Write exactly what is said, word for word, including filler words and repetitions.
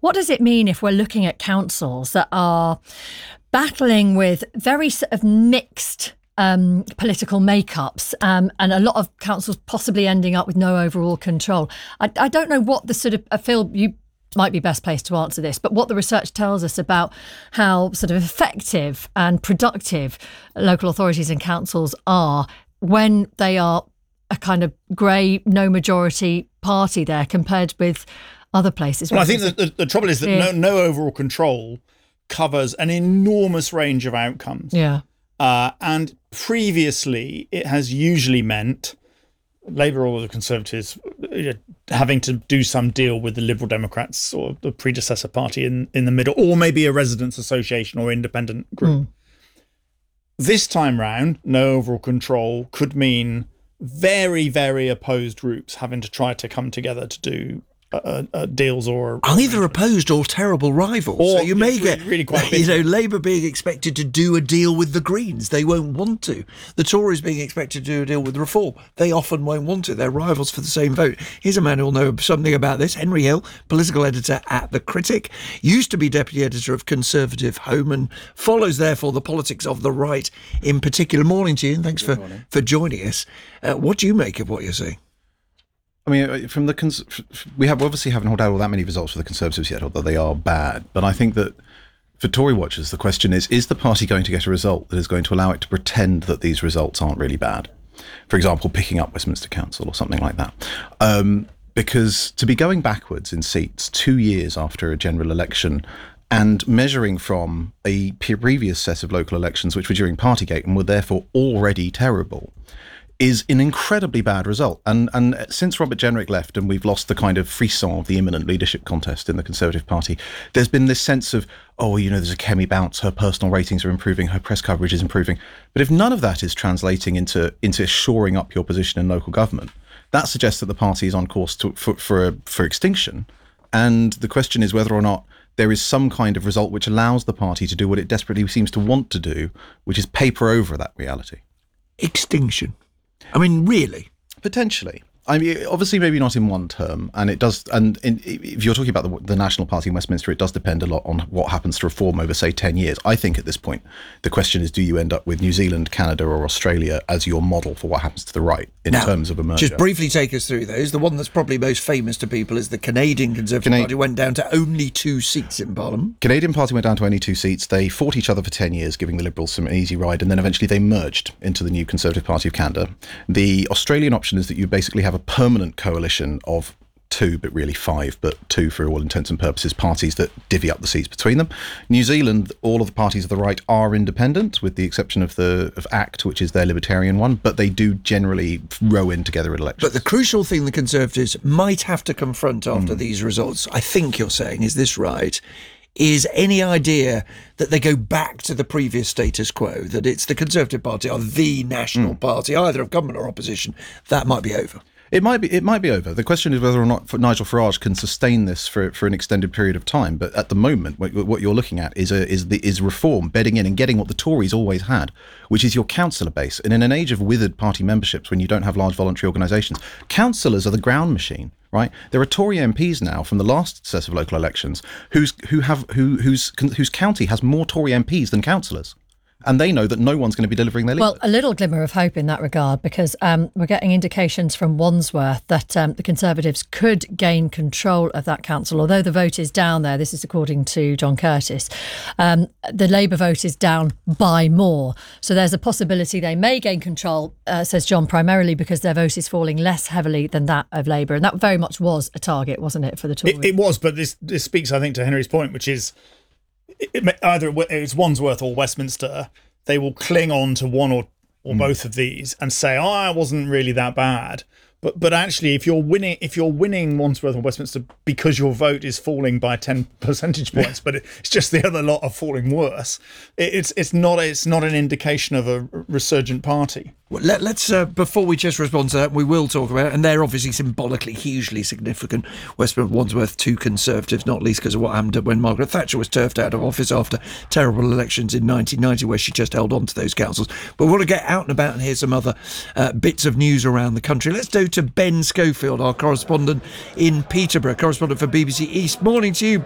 what does it mean if we're looking at councils that are battling with very sort of mixed um, political makeups um, and a lot of councils possibly ending up with no overall control? I, I don't know what the sort of, I feel you might be best placed to answer this, but what the research tells us about how sort of effective and productive local authorities and councils are when they are a kind of grey, no majority party there compared with other places. Well, I think that the, the trouble is that yeah. no, no overall control covers an enormous range of outcomes. Yeah. Uh, and previously, it has usually meant Labour or the Conservatives having to do some deal with the Liberal Democrats or the predecessor party in, in the middle, or maybe a residents' association or independent group. Mm. This time round, no overall control could mean very, very opposed groups having to try to come together to do Uh, uh, deals or either opposed or terrible rivals. Or so you may really, get, really quite you know, Labour being expected to do a deal with the Greens. They won't want to. The Tories being expected to do a deal with Reform. They often won't want to. They're rivals for the same vote. Here's a man who'll know something about this. Henry Hill, political editor at The Critic, used to be deputy editor of Conservative Home and follows, therefore, the politics of the right in particular. Morning to you, and thanks for, for joining us. Uh, what do you make of what you're seeing? I mean, from the cons- we have obviously haven't had all that many results for the Conservatives yet, although they are bad. But I think that for Tory watchers, the question is, is the party going to get a result that is going to allow it to pretend that these results aren't really bad? For example, picking up Westminster Council or something like that. Um, because to be going backwards in seats two years after a general election and measuring from a previous set of local elections, which were during Partygate and were therefore already terrible, is an incredibly bad result. And and since Robert Jenrick left and we've lost the kind of frisson of the imminent leadership contest in the Conservative Party, there's been this sense of, oh, you know, there's a Kemi bounce, her personal ratings are improving, her press coverage is improving. But if none of that is translating into into shoring up your position in local government, that suggests that the party is on course to, for for, for extinction. And the question is whether or not there is some kind of result which allows the party to do what it desperately seems to want to do, which is paper over that reality. Extinction. I mean, really? Potentially. I mean, obviously, maybe not in one term, and it does. And in, if you're talking about the, the National Party in Westminster, it does depend a lot on what happens to Reform over, say, ten years. I think at this point, the question is, do you end up with New Zealand, Canada, or Australia as your model for what happens to the right in now, terms of a merger? Just briefly take us through those. The one that's probably most famous to people is the Canadian Conservative Cana- Party went down to only two seats in Parliament. Canadian Party went down to only two seats. They fought each other for ten years, giving the Liberals some easy ride, and then eventually they merged into the new Conservative Party of Canada. The Australian option is that you basically have a permanent coalition coalition of two, but really five, but two for all intents and purposes, parties that divvy up the seats between them. New Zealand, all of the parties of the right are independent, with the exception of the of ACT, which is their libertarian one, but they do generally row in together at elections. But the crucial thing the Conservatives might have to confront after mm. these results, I think you're saying, is this right, is any idea that they go back to the previous status quo, that it's the Conservative Party or the national mm. party, either of government or opposition, that might be over. It might be. It might be over. The question is whether or not Nigel Farage can sustain this for for an extended period of time. But at the moment, what, what you're looking at is a, is the is Reform bedding in and getting what the Tories always had, which is your councillor base. And in an age of withered party memberships, when you don't have large voluntary organisations, councillors are the ground machine. Right, there are Tory M Ps now from the last set of local elections who's who have who whose whose county has more Tory M Ps than councillors. And they know that no one's going to be delivering their leaflets. Well, a little glimmer of hope in that regard, because um, we're getting indications from Wandsworth that um, the Conservatives could gain control of that council. Although the vote is down there, this is according to John Curtis, um, the Labour vote is down by more. So there's a possibility they may gain control, uh, says John, primarily because their vote is falling less heavily than that of Labour. And that very much was a target, wasn't it, for the Tories? It, it was, but this, this speaks, I think, to Henry's point, which is It, either it's Wandsworth or Westminster, they will cling on to one or, or mm. both of these and say, "Oh, I wasn't really that bad." But but actually, if you're winning, if you're winning Wandsworth or Westminster because your vote is falling by ten percentage points, but it's just the other lot are falling worse, it, it's it's not it's not an indication of a resurgent party. Well, let, let's uh, before we just respond to that, we will talk about it, and they're obviously symbolically hugely significant. Westminster, Wandsworth, two Conservatives, not least because of what happened when Margaret Thatcher was turfed out of office after terrible elections in nineteen ninety, where she just held on to those councils. But we want to get out and about and hear some other uh, bits of news around the country. Let's go to Ben Schofield, our correspondent in Peterborough, correspondent for B B C East. Morning to you,